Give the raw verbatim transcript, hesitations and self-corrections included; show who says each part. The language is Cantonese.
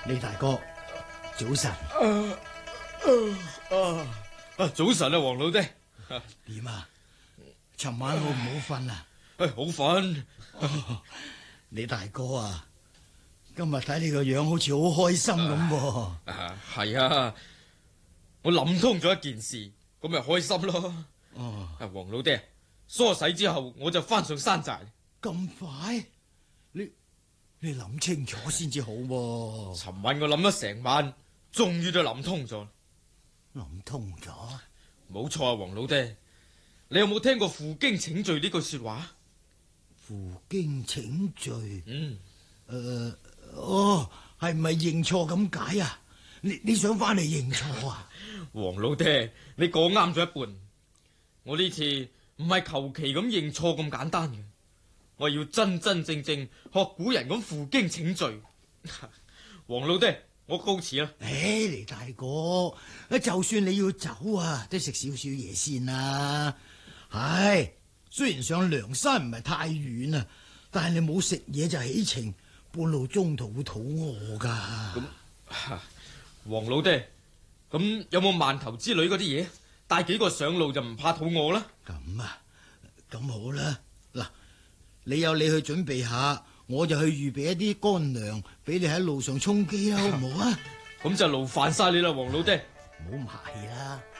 Speaker 1: 李大哥，早晨。
Speaker 2: 啊啊啊！早晨啊，黃老爹。
Speaker 1: 點啊？尋晚好唔好瞓啊？
Speaker 2: 唉，好瞓。
Speaker 1: 哦，李大哥啊，今日睇你個樣好似好開心咁噃。
Speaker 2: 啊，係啊，我諗通咗一件事，咁咪開心咯。
Speaker 1: 哦，
Speaker 2: 啊，黃老爹，梳洗之後我就翻上山寨。
Speaker 1: 咁快？你你諗清楚先至好喎。
Speaker 2: 尋晚我諗咗成晚，終於都諗通咗。
Speaker 1: 諗通咗？
Speaker 2: 冇錯啊，黃老爹，你有冇聽過負荊請罪呢句說話？
Speaker 1: 負荊請罪？
Speaker 2: 嗯，
Speaker 1: 誒、呃，哦，係唔係認錯咁解啊？你你想翻嚟認錯啊？
Speaker 2: 黃老爹，你講啱咗一半。我呢次唔係求其咁認錯咁簡單嘅，我要真真正正學古人咁負荊請罪。黃老爹，我告辭啦。
Speaker 1: 誒，黎大哥，就算你要走啊，都食少少嘢先啦。係，雖然上梁山唔係太遠啊，但係你冇食嘢就起程，半路中途會肚餓噶。
Speaker 2: 咁，黃老爹，咁有冇饅頭之類嗰啲嘢？帶幾個上路就唔怕肚餓啦。
Speaker 1: 咁啊，咁好啦。嗱，你有你去準備下，我就去預備一啲乾糧俾你喺路上充飢啦，好唔好啊？
Speaker 2: 咁就勞煩晒你啦，黃老爹。
Speaker 1: 唔好咁客氣啦。